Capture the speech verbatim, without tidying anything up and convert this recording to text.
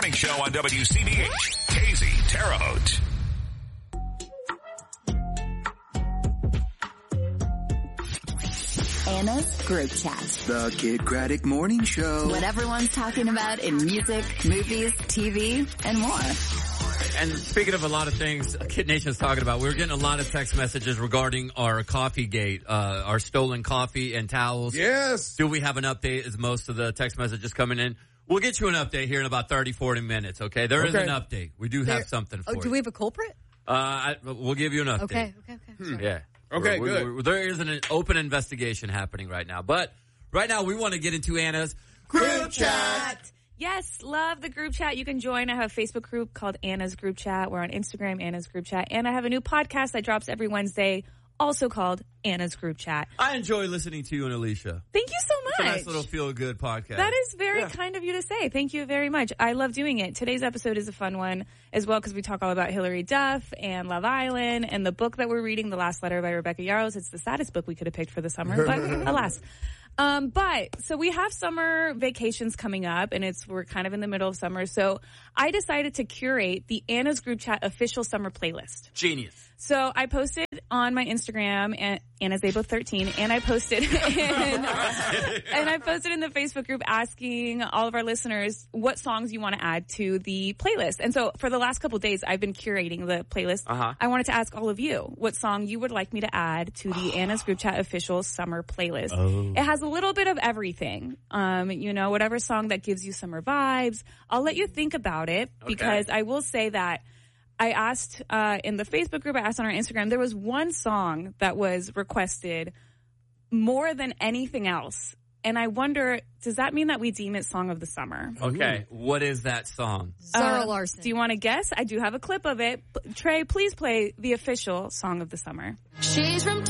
Morning Show on W C B H. Casey, Terre Haute. Anna's Group Chat. The Kid Craddock Morning Show. What everyone's talking about in music, movies, T V, and more. And speaking of a lot of things Kid Nation's talking about, we're getting a lot of text messages regarding our coffee gate, uh, our stolen coffee and towels. Yes. Do we have an update? Is most of the text messages coming in? We'll get you an update here in about thirty, forty minutes, okay? There Okay. is an update. We do There- have something for Oh, you. do we have a culprit? Uh, I, we'll give you an update. Okay, okay, okay. Sorry. Yeah. Okay, We're- good. we're- there is an open investigation happening right now. But right now we want to get into Anna's Group Chat. Yes, love the group chat. You can join. I have a Facebook group called Anna's Group Chat. We're on Instagram, Anna's Group Chat. And I have a new podcast that drops every Wednesday, also called Anna's Group Chat. I enjoy listening to you and Alicia. Thank you so much. It's a nice little feel-good podcast. That is very Yeah. kind of you to say. Thank you very much. I love doing it. Today's episode is a fun one as well because we talk all about Hillary Duff and Love Island and the book that we're reading, The Last Letter by Rebecca Yarros. It's the saddest book we could have picked for the summer, but alas. Um, but so we have summer vacations coming up and it's, we're kind of in the middle of summer. So I decided to curate the Anna's Group Chat official summer playlist. Genius. So I posted on my Instagram and Anna's Able thirteen and I posted in, and I posted in the Facebook group asking all of our listeners what songs you want to add to the playlist. And so for the last couple of days I've been curating the playlist. Uh-huh. I wanted to ask all of you what song you would like me to add to the Anna's Group Chat official summer playlist. Oh. It has a little bit of everything. Um, you know, whatever song that gives you summer vibes. I'll let you think about it because I will say that I asked uh, in the Facebook group, I asked on our Instagram, there was one song that was requested more than anything else. And I wonder, does that mean that we deem it Song of the Summer? Okay, what is that song? Zara Uh, Larson. Do you want to guess? I do have a clip of it. Trey, please play the official Song of the Summer. She's from